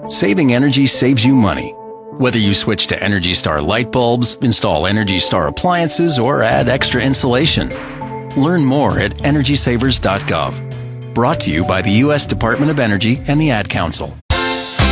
Saving energy saves you money. Whether you switch to Energy Star light bulbs, install Energy Star appliances, or add extra insulation. Learn more at EnergySavers.gov. Brought to you by the U.S. Department of Energy and the Ad Council.